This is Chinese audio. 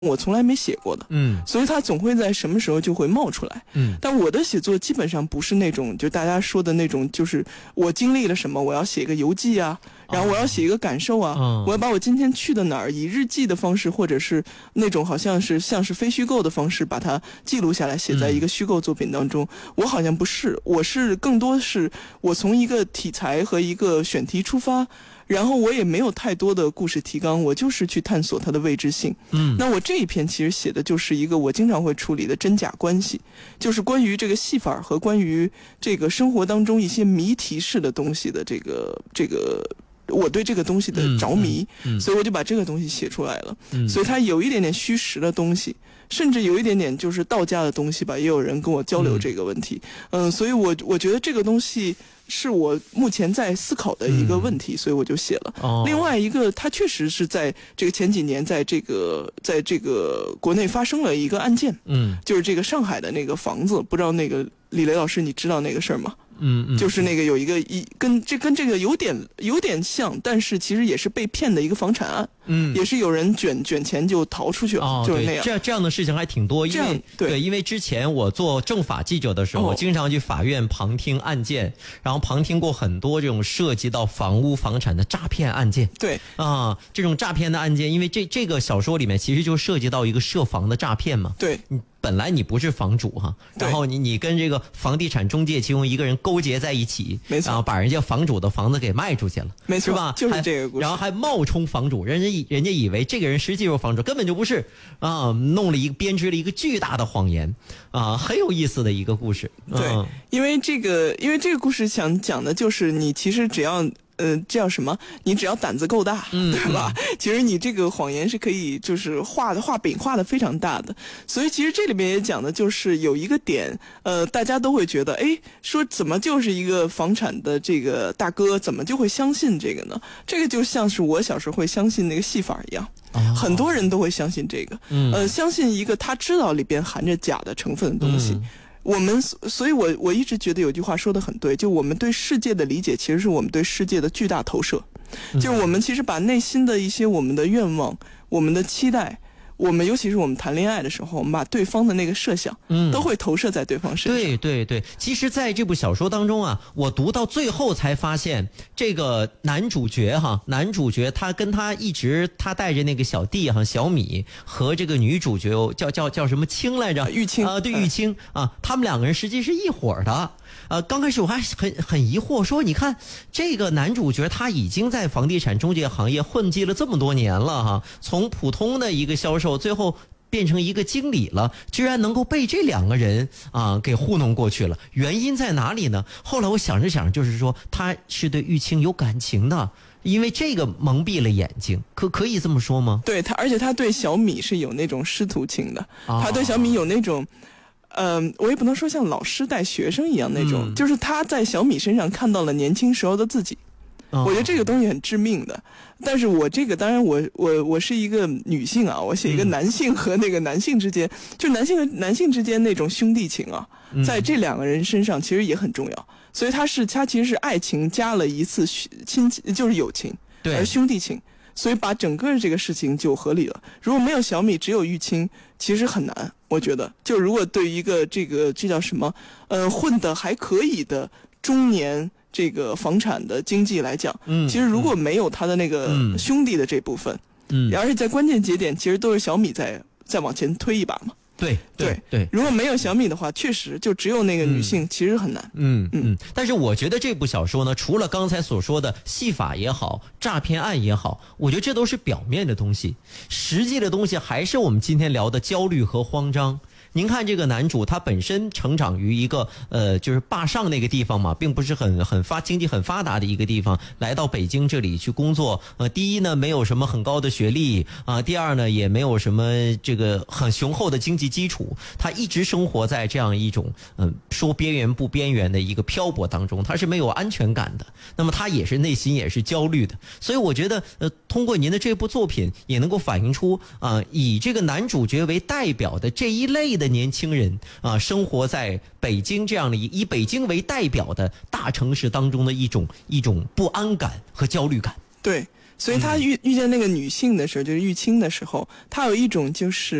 我从来没写过的，所以它总会在什么时候就会冒出来，但我的写作基本上不是那种就大家说的那种，就是我经历了什么，我要写个游记啊，然后我要写一个感受啊，我要把我今天去的哪儿以日记的方式，或者是那种好像是像是非虚构的方式把它记录下来，写在一个虚构作品当中。我好像不是，我是更多是我从一个题材和一个选题出发。然后我也没有太多的故事提纲，我就是去探索它的未知性。那我这一篇其实写的就是一个我经常会处理的真假关系，就是关于这个戏法和关于这个生活当中一些谜题式的东西的这个我对这个东西的着迷，所以我就把这个东西写出来了。所以它有一点点虚实的东西，甚至有一点点就是道家的东西吧，也有人跟我交流这个问题。所以我觉得这个东西是我目前在思考的一个问题，所以我就写了。另外一个，它确实是在这个前几年，在这个国内发生了一个案件，就是这个上海的那个房子，不知道那个李雷老师你知道那个事儿吗？就是那个有一个跟这个有点像，但是其实也是被骗的一个房产案，也是有人卷钱就逃出去了，就是那样。 这样的事情还挺多，因为之前我做政法记者的时候，我经常去法院旁听案件，然后旁听过很多这种涉及到房屋房产的诈骗案件。 对啊，这种诈骗的案件，因为这个小说里面其实就涉及到一个涉房的诈骗嘛。 对。 本来你不是房主哈，然后你跟这个房地产中介其中一个人勾结在一起， 没错， 然后把人家房主的房子给卖出去了， 没错， 是吧？ 就是这个故事。 然后还冒充房主，人家以为这个人实际就是房主，根本就不是啊，编织了一个巨大的谎言啊，很有意思的一个故事。 对，因为这个故事想讲的就是你其实只要。这叫什么？你只要胆子够大，对吧？其实你这个谎言是可以，就是画饼画的非常大的。所以其实这里面也讲的就是有一个点，大家都会觉得，说怎么就是一个房产的这个大哥，怎么就会相信这个呢？这个就像是我小时候会相信那个戏法一样。很多人都会相信这个，相信一个他知道里边含着假的成分的东西。所以我一直觉得有句话说得很对，就我们对世界的理解其实是我们对世界的巨大投射，就是我们其实把内心的一些我们的愿望、我们的期待，我们尤其是我们谈恋爱的时候，我们把对方的那个设想，都会投射在对方身上。 对，其实在这部小说当中啊，我读到最后才发现，这个男主角他跟他带着那个小弟小米和这个女主角叫什么青来着？ 玉清对，玉清啊，他们两个人实际是一伙的。刚开始我还很疑惑，说你看这个男主角他已经在房地产中介行业混迹了这么多年了哈，从普通的一个销售，最后变成一个经理了，居然能够被这两个人给糊弄过去了，原因在哪里呢？后来我想着，就是说他是对玉清有感情的，因为这个蒙蔽了眼睛，可以这么说吗？ 对他，而且他对小米是有那种师徒情的，他对小米有那种。我也不能说像老师带学生一样那种，就是他在小米身上看到了年轻时候的自己。我觉得这个东西很致命的。但是我这个当然我是一个女性啊，我写一个男性和那个男性之间，就男性和男性之间那种兄弟情啊，在这两个人身上其实也很重要。所以他其实是爱情加了一次亲情，就是友情， 对， 而兄弟情。所以把整个这个事情就合理了。如果没有小米，只有玉清，其实很难。我觉得，就如果对于一个这叫什么，混得还可以的中年这个房产的经济来讲，其实如果没有他的那个兄弟的这部分，而且在关键节点，其实都是小米在往前推一把嘛。 对， 如果没有小米的话，确实就只有那个女性，其实很难。 但是我觉得这部小说呢，除了刚才所说的戏法也好，诈骗案也好，我觉得这都是表面的东西，实际的东西还是我们今天聊的焦虑和慌张。您看这个男主，他本身成长于一个就是坝上那个地方嘛，并不是经济很发达的一个地方，来到北京这里去工作。第一呢，没有什么很高的学历啊，第二呢，也没有什么这个很雄厚的经济基础，他一直生活在这样一种说边缘不边缘的一个漂泊当中，他是没有安全感的。那么他也是内心也是焦虑的，所以我觉得通过您的这部作品也能够反映出以这个男主角为代表的这一类的年轻人生活在北京这样的以北京为代表的大城市当中的一种不安感和焦虑感。 对， 所以他遇见那个女性的时候，就是玉清的时候，他有一种就是